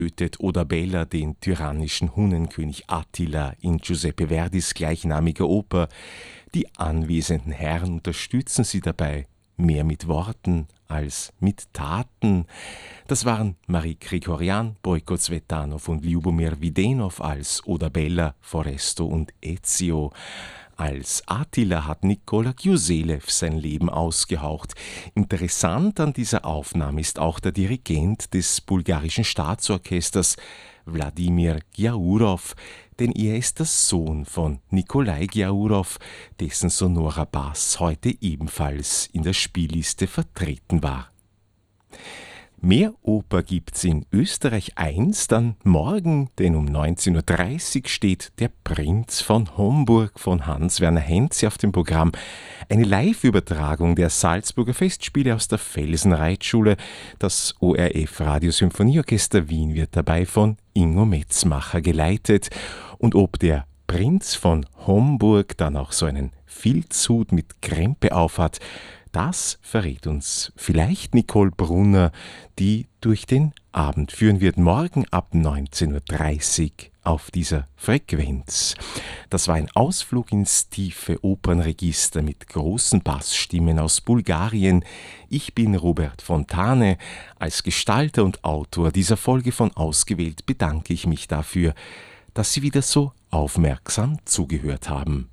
tötet Oda Bella den tyrannischen Hunnenkönig Attila in Giuseppe Verdis gleichnamiger Oper. Die anwesenden Herren unterstützen sie dabei, mehr mit Worten als mit Taten. Das waren Marie Grigorian, Bojko Tsvetanov und Ljubomir Widenov als Oda Bella, Foresto und Ezio. Als Attila hat Nikola Gyuselev sein Leben ausgehaucht. Interessant an dieser Aufnahme ist auch der Dirigent des bulgarischen Staatsorchesters, Wladimir Giaurov, denn er ist der Sohn von Nikolai Giaurov, dessen Sonora Bass heute ebenfalls in der Spielliste vertreten war. Mehr Oper gibt's in Österreich 1 dann morgen, denn um 19.30 Uhr steht Der Prinz von Homburg von Hans-Werner Henze auf dem Programm. Eine Live-Übertragung der Salzburger Festspiele aus der Felsenreitschule. Das ORF Radiosymphonieorchester Wien wird dabei von Ingo Metzmacher geleitet. Und ob der Prinz von Homburg dann auch so einen Filzhut mit Krempe aufhat, das verrät uns vielleicht Nicole Brunner, die durch den Abend führen wird, morgen ab 19.30 Uhr auf dieser Frequenz. Das war ein Ausflug ins tiefe Opernregister mit großen Bassstimmen aus Bulgarien. Ich bin Robert Fontane. Als Gestalter und Autor dieser Folge von Ausgewählt bedanke ich mich dafür, dass Sie wieder so aufmerksam zugehört haben.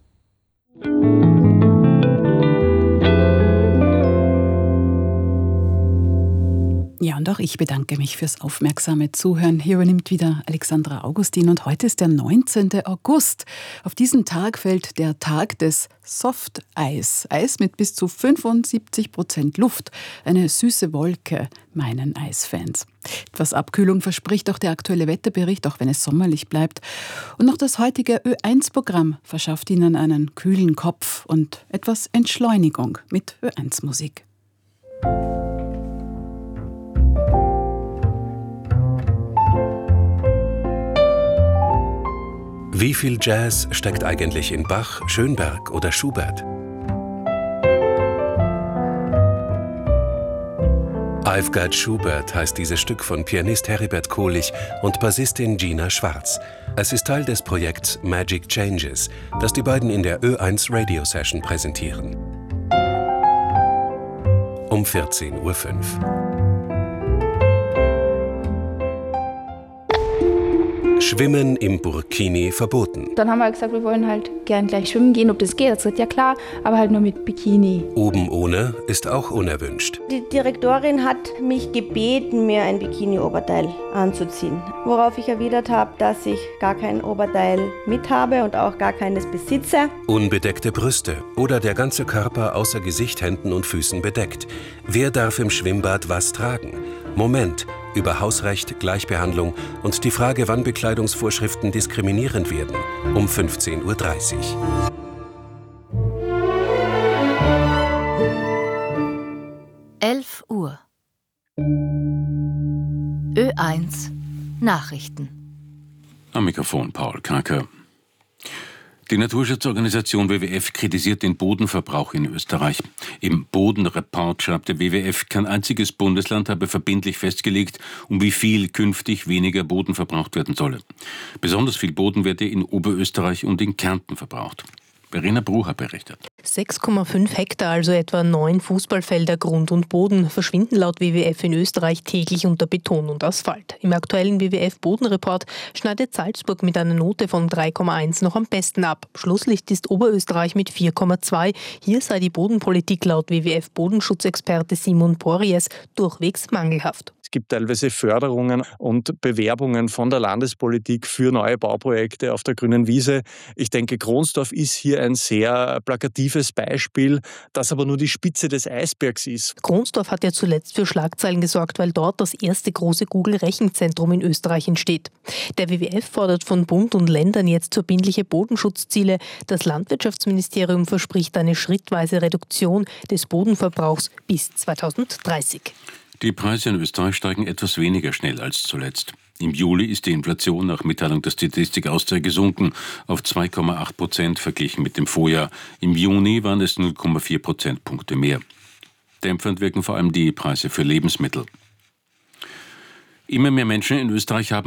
Ja, und auch ich bedanke mich fürs aufmerksame Zuhören. Hier übernimmt wieder Alexandra Augustin und heute ist der 19. August. Auf diesen Tag fällt der Tag des Softeis. Eis mit bis zu 75% Luft. Eine süße Wolke, meinen Eisfans. Etwas Abkühlung verspricht auch der aktuelle Wetterbericht, auch wenn es sommerlich bleibt. Und noch das heutige Ö1-Programm verschafft Ihnen einen kühlen Kopf und etwas Entschleunigung mit Ö1-Musik. Wie viel Jazz steckt eigentlich in Bach, Schönberg oder Schubert? I've Got Schubert heißt dieses Stück von Pianist Heribert Kohlich und Bassistin Gina Schwarz. Es ist Teil des Projekts Magic Changes, das die beiden in der Ö1 Radio Session präsentieren. Um 14.05 Uhr. Schwimmen im Burkini verboten. Dann haben wir gesagt, wir wollen halt gern gleich schwimmen gehen, ob das geht. Er hat gesagt, ja klar, aber halt nur mit Bikini. Oben ohne ist auch unerwünscht. Die Direktorin hat mich gebeten, mir ein Bikini-Oberteil anzuziehen. Worauf ich erwidert habe, dass ich gar kein Oberteil mit habe und auch gar keines besitze. Unbedeckte Brüste oder der ganze Körper außer Gesicht, Händen und Füßen bedeckt. Wer darf im Schwimmbad was tragen? Moment, über Hausrecht, Gleichbehandlung und die Frage, wann Bekleidungsvorschriften diskriminierend werden. Um 15.30 Uhr. 11 Uhr. Ö1 Nachrichten. Am Mikrofon Paul Kaker. Die Naturschutzorganisation WWF kritisiert den Bodenverbrauch in Österreich. Im Bodenreport schreibt der WWF, kein einziges Bundesland habe verbindlich festgelegt, um wie viel künftig weniger Boden verbraucht werden solle. Besonders viel Boden werde in Oberösterreich und in Kärnten verbraucht. Verena Brucher berichtet. 6,5 Hektar, also etwa 9 Fußballfelder Grund und Boden, verschwinden laut WWF in Österreich täglich unter Beton und Asphalt. Im aktuellen WWF-Bodenreport schneidet Salzburg mit einer Note von 3,1 noch am besten ab. Schlusslicht ist Oberösterreich mit 4,2. Hier sei die Bodenpolitik laut WWF-Bodenschutzexperte Simon Porries durchwegs mangelhaft. Es gibt teilweise Förderungen und Bewerbungen von der Landespolitik für neue Bauprojekte auf der grünen Wiese. Ich denke, Kronsdorf ist hier ein sehr plakatives Beispiel, das aber nur die Spitze des Eisbergs ist. Kronsdorf hat ja zuletzt für Schlagzeilen gesorgt, weil dort das erste große Google-Rechenzentrum in Österreich entsteht. Der WWF fordert von Bund und Ländern jetzt verbindliche Bodenschutzziele. Das Landwirtschaftsministerium verspricht eine schrittweise Reduktion des Bodenverbrauchs bis 2030. Die Preise in Österreich steigen etwas weniger schnell als zuletzt. Im Juli ist die Inflation nach Mitteilung der Statistik Austria gesunken auf 2,8% verglichen mit dem Vorjahr. Im Juni waren es 0,4 Prozentpunkte mehr. Dämpfend wirken vor allem die Preise für Lebensmittel. Immer mehr Menschen in Österreich haben